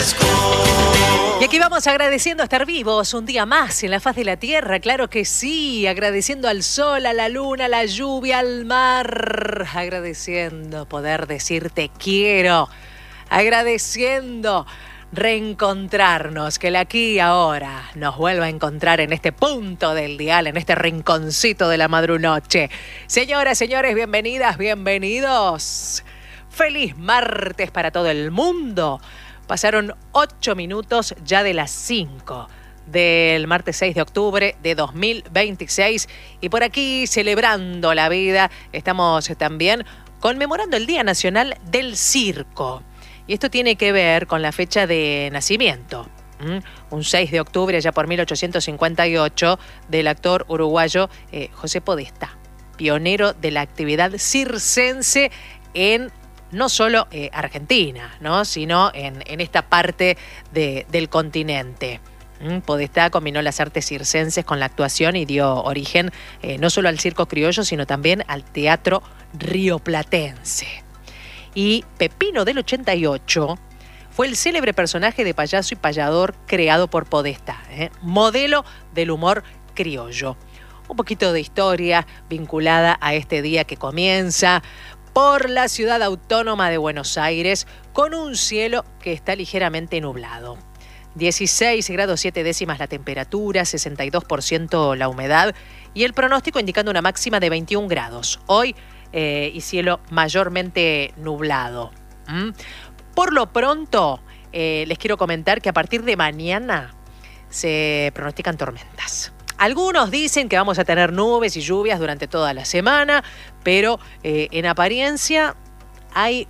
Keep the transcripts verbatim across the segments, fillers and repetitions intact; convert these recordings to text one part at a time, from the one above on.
Y aquí vamos agradeciendo estar vivos un día más en la faz de la tierra, claro que sí, agradeciendo al sol, a la luna, a la lluvia, al mar, agradeciendo poder decir te quiero, agradeciendo reencontrarnos, que el aquí y ahora nos vuelva a encontrar en este punto del dial, en este rinconcito de la madrunoche. Señoras, señores, bienvenidas, bienvenidos. Feliz martes para todo el mundo. Pasaron ocho minutos ya de las cinco del martes seis de octubre de dos mil veintiséis y por aquí celebrando la vida estamos también conmemorando el Día Nacional del Circo. Y esto tiene que ver con la fecha de nacimiento, ¿Mm? un seis de octubre ya por mil ochocientos cincuenta y ocho del actor uruguayo eh, José Podestá, pionero de la actividad circense en no solo eh, Argentina, ¿no? sino en, en esta parte de, del continente. ¿Mm? Podestá combinó las artes circenses con la actuación y dio origen eh, no solo al circo criollo, sino también al teatro rioplatense. Y Pepino del ochenta y ocho fue el célebre personaje de payaso y payador creado por Podestá, ¿eh? modelo del humor criollo. Un poquito de historia vinculada a este día que comienza por la ciudad autónoma de Buenos Aires con un cielo que está ligeramente nublado. dieciséis grados siete décimas la temperatura, sesenta y dos por ciento la humedad y el pronóstico indicando una máxima de veintiún grados. Hoy eh, y cielo mayormente nublado. ¿Mm? Por lo pronto, eh, les quiero comentar que a partir de mañana se pronostican tormentas. Algunos dicen que vamos a tener nubes y lluvias durante toda la semana, pero eh, en apariencia hay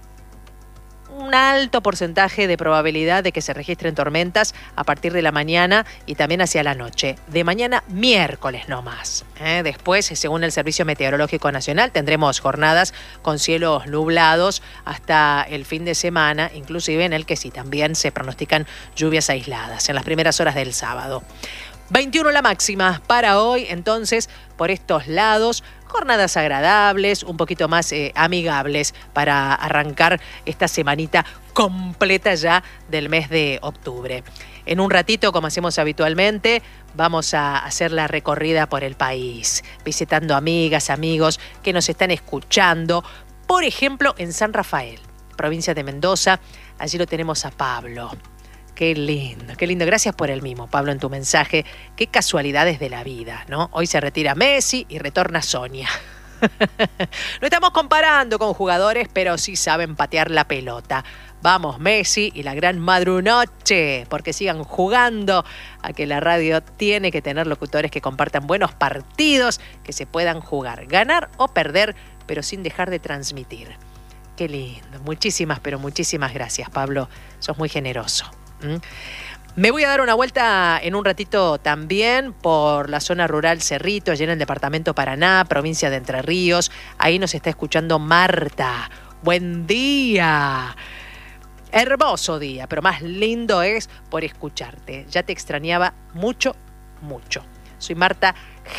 un alto porcentaje de probabilidad de que se registren tormentas a partir de la mañana y también hacia la noche. De mañana miércoles no más. ¿eh? Después, según el Servicio Meteorológico Nacional, tendremos jornadas con cielos nublados hasta el fin de semana, inclusive en el que sí también se pronostican lluvias aisladas en las primeras horas del sábado. veintiuno la máxima para hoy, entonces, por estos lados, jornadas agradables, un poquito más eh, amigables para arrancar esta semanita completa ya del mes de octubre. En un ratito, como hacemos habitualmente, vamos a hacer la recorrida por el país, visitando amigas, amigos que nos están escuchando, por ejemplo, en San Rafael, provincia de Mendoza. Allí lo tenemos a Pablo. Qué lindo, qué lindo. Gracias por el mimo, Pablo, en tu mensaje. Qué casualidades de la vida, ¿no? Hoy se retira Messi y retorna Sonia. No estamos comparando con jugadores, pero sí saben patear la pelota. Vamos, Messi y la gran madrunoche, porque sigan jugando a que la radio tiene que tener locutores que compartan buenos partidos, que se puedan jugar, ganar o perder, pero sin dejar de transmitir. Qué lindo. Muchísimas, pero muchísimas gracias, Pablo. Sos muy generoso. Me voy a dar una vuelta en un ratito también por la zona rural Cerrito, allí en el departamento Paraná, provincia de Entre Ríos. Ahí nos está escuchando Marta. Buen día. Hermoso día, pero más lindo es por escucharte. Ya te extrañaba mucho, mucho. Soy Marta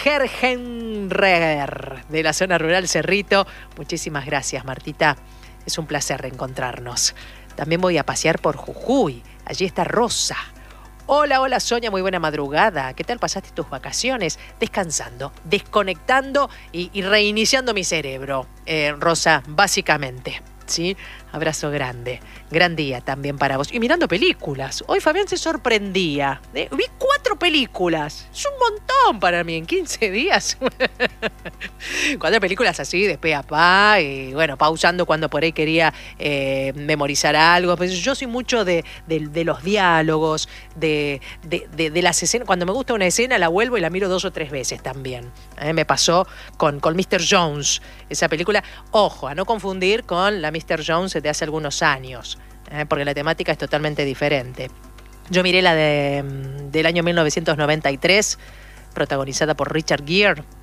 Gergenreger de la zona rural Cerrito. Muchísimas gracias, Martita. Es un placer reencontrarnos. También voy a pasear por Jujuy. Allí está Rosa. Hola, hola Sonia, muy buena madrugada. ¿Qué tal pasaste tus vacaciones? Descansando, desconectando y, y reiniciando mi cerebro. Eh, Rosa, básicamente. ¿Sí? Abrazo grande. Gran día también para vos. Y mirando películas. Hoy Fabián se sorprendía. ¿eh? Vi cuatro películas. Es un montón para mí en quince días. Cuatro películas así, de pe a pa. Y bueno, pausando cuando por ahí quería eh, memorizar algo. Pues yo soy mucho de, de, de los diálogos, de, de, de, de las escenas. Cuando me gusta una escena la vuelvo y la miro dos o tres veces también. ¿eh? Me pasó con, con míster Jones, esa película. Ojo, a no confundir con la míster Jones de hace algunos años, eh, porque la temática es totalmente diferente. Yo miré la de, del año mil novecientos noventa y tres, protagonizada por Richard Gere,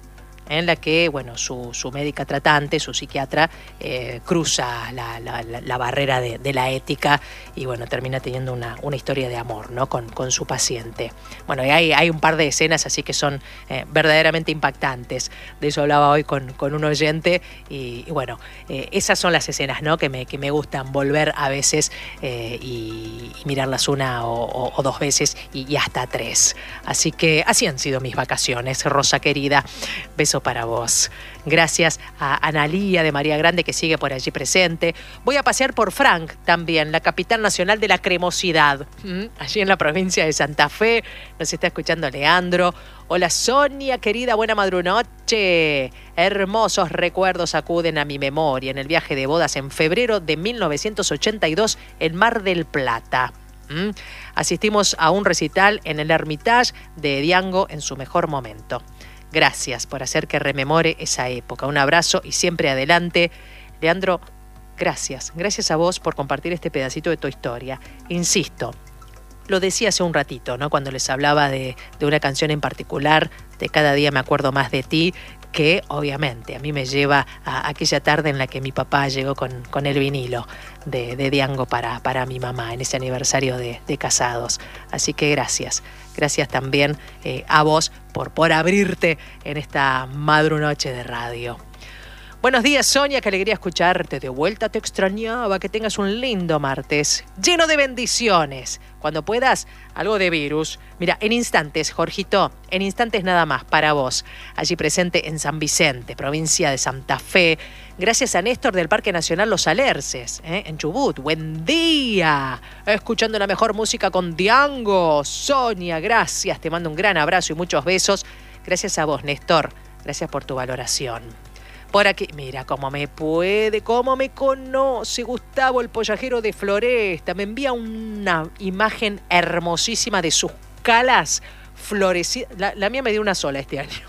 en la que, bueno, su, su médica tratante, su psiquiatra, eh, cruza la, la, la barrera de, de la ética y, bueno, termina teniendo una, una historia de amor, ¿no? Con, con su paciente. Bueno, y hay, hay un par de escenas así que son eh, verdaderamente impactantes. De eso hablaba hoy con, con un oyente y, y bueno, eh, esas son las escenas, ¿no? que, me, que me gustan volver a veces eh, y, y mirarlas una o, o, o dos veces y, y hasta tres. Así que así han sido mis vacaciones, Rosa querida. Beso para vos. Gracias a Analía de María Grande, que sigue por allí presente. Voy a pasear por Frank también, la capital nacional de la cremosidad. ¿Mm? Allí en la provincia de Santa Fe. Nos está escuchando Leandro. Hola Sonia, querida, buena madrunoche. Hermosos recuerdos acuden a mi memoria en el viaje de bodas en febrero de mil novecientos ochenta y dos en Mar del Plata. ¿Mm? Asistimos a un recital en el Hermitage de Diango en su mejor momento. Gracias por hacer que rememore esa época. Un abrazo y siempre adelante. Leandro, gracias. Gracias a vos por compartir este pedacito de tu historia. Insisto, lo decía hace un ratito, ¿no? Cuando les hablaba de, de una canción en particular, de Cada día me acuerdo más de ti, que obviamente a mí me lleva a aquella tarde en la que mi papá llegó con, con el vinilo de, de Diango para, para mi mamá en ese aniversario de, de casados. Así que gracias. Gracias también eh, a vos por, por abrirte en esta madrunoche de radio. Buenos días, Sonia, qué alegría escucharte. De vuelta, te extrañaba. Que tengas un lindo martes, lleno de bendiciones. Cuando puedas, algo de virus. Mira, en instantes, Jorgito, en instantes nada más, para vos. Allí presente en San Vicente, provincia de Santa Fe. Gracias a Néstor del Parque Nacional Los Alerces, ¿eh? en Chubut. Buen día. Escuchando la mejor música con Diango. Sonia, gracias. Te mando un gran abrazo y muchos besos. Gracias a vos, Néstor. Gracias por tu valoración. Por aquí, mira cómo me puede, cómo me conoce Gustavo, el pollajero de Floresta. Me envía una imagen hermosísima de sus calas florecidas. La, la mía me dio una sola este año.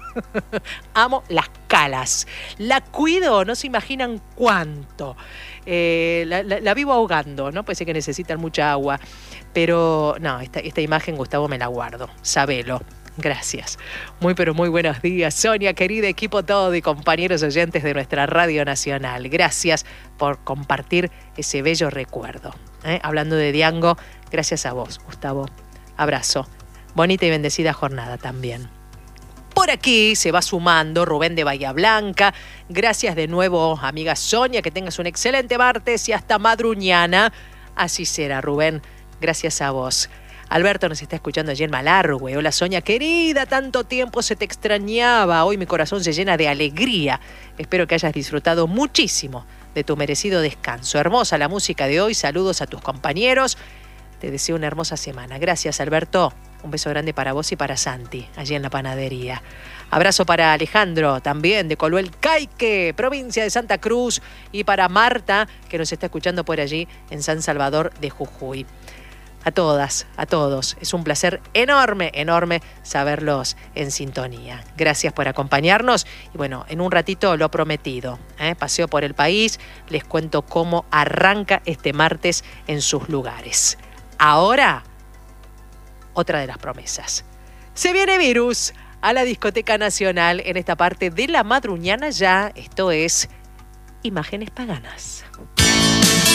Amo las calas. La cuido, no se imaginan cuánto. Eh, la, la, la vivo ahogando, ¿no? Parece que necesitan mucha agua. Pero no, esta, esta imagen, Gustavo, me la guardo. Sabelo. Gracias. Muy pero muy buenos días, Sonia, querida, equipo todo y compañeros oyentes de nuestra Radio Nacional. Gracias por compartir ese bello recuerdo. ¿Eh? Hablando de Diango, gracias a vos, Gustavo. Abrazo. Bonita y bendecida jornada también. Por aquí se va sumando Rubén de Bahía Blanca. Gracias de nuevo, amiga Sonia, que tengas un excelente martes y hasta madruñana. Así será, Rubén. Gracias a vos. Alberto nos está escuchando allí en Malargüe. Hola, Sonia, querida, tanto tiempo se te extrañaba. Hoy mi corazón se llena de alegría. Espero que hayas disfrutado muchísimo de tu merecido descanso. Hermosa la música de hoy. Saludos a tus compañeros. Te deseo una hermosa semana. Gracias, Alberto. Un beso grande para vos y para Santi, allí en la panadería. Abrazo para Alejandro, también de Coluel Caique, provincia de Santa Cruz. Y para Marta, que nos está escuchando por allí en San Salvador de Jujuy. A todas, a todos. Es un placer enorme, enorme saberlos en sintonía. Gracias por acompañarnos. Y bueno, en un ratito lo prometido. ¿eh? Paseo por el país. Les cuento cómo arranca este martes en sus lugares. Ahora, otra de las promesas. Se viene Virus a la Discoteca Nacional en esta parte de la madruñana ya. Esto es Imágenes Paganas.